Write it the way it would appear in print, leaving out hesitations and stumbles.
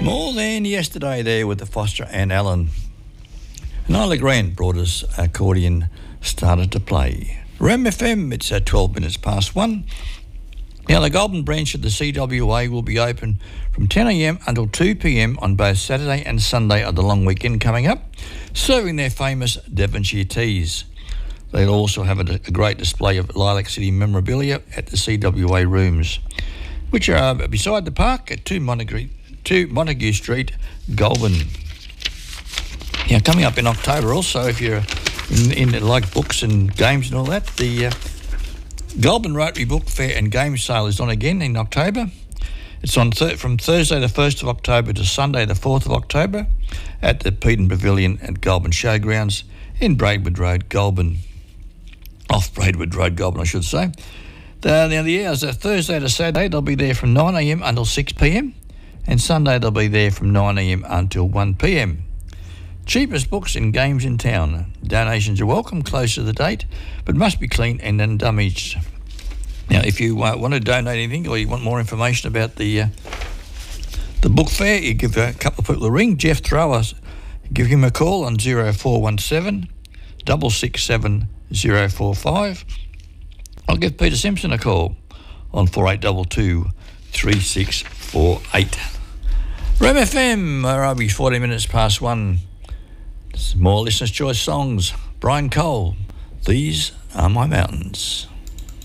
More than yesterday there with the Foster and Allen. Nyla Grant brought us accordion started to play. Ram FM, it's at 12 minutes past 1. Now, the Goulburn branch of the CWA will be open from 10 a.m. until 2 p.m. on both Saturday and Sunday of the long weekend coming up, serving their famous Devonshire teas. They'll also have a great display of Lilac City memorabilia at the CWA rooms, which are beside the park at 2 Montague Street, Goulburn. Now, coming up in October also, if you're in like books and games and all that, the Goulburn Rotary Book Fair and Game Sale is on again in October. It's on from Thursday the 1st of October to Sunday the 4th of October at the Peden Pavilion at Goulburn Showgrounds in Braidwood Road, Goulburn. Off Braidwood Road, Goulburn, I should say. Now, the hours are Thursday to Saturday, they'll be there from 9 a.m. until 6 p.m. and Sunday they'll be there from 9 a.m. until 1 p.m. Cheapest books and games in town. Donations are welcome close to the date, but must be clean and undamaged. Now, if you want to donate anything or you want more information about the book fair, you give a couple of people a ring. Jeff Thrower, give him a call on 0417 667 045. I'll give Peter Simpson a call on 4822 3648. Ram FM, RB 40 minutes past 1. More listeners' choice songs. Brian Cole, These Are My Mountains.